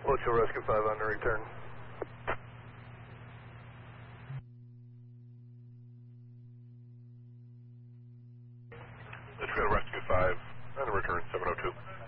Litchfield Rescue 5 on the return. Litchfield Rescue 5 on the return 702.